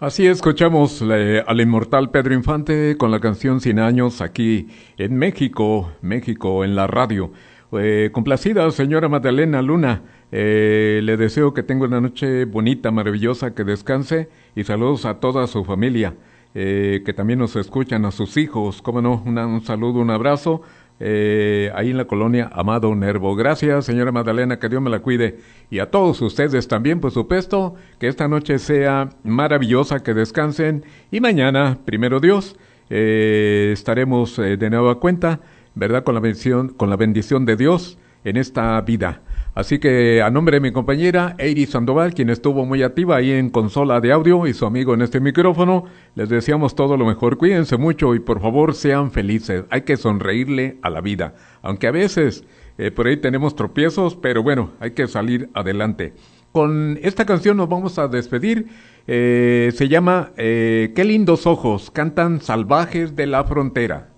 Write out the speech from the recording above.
Así escuchamos al inmortal Pedro Infante con la canción 100 años aquí en México, México en la radio. Complacida señora Magdalena Luna, le deseo que tenga una noche bonita, maravillosa, que descanse y saludos a toda su familia, que también nos escuchan, a sus hijos, cómo no, un saludo, un abrazo. Ahí en la colonia Amado Nervo. Gracias, señora Magdalena, que Dios me la cuide. Y a todos ustedes también, por supuesto, que esta noche sea maravillosa, que descansen. Y mañana, primero Dios, estaremos de nueva cuenta, ¿verdad? Con la bendición de Dios en esta vida. Así que a nombre de mi compañera Eiry Sandoval, quien estuvo muy activa ahí en consola de audio, y su amigo en este micrófono, les deseamos todo lo mejor. Cuídense mucho y por favor sean felices. Hay que sonreírle a la vida, aunque a veces por ahí tenemos tropiezos, pero bueno, hay que salir adelante. Con esta canción nos vamos a despedir. Se llama Qué lindos ojos, cantan Salvajes de la Frontera.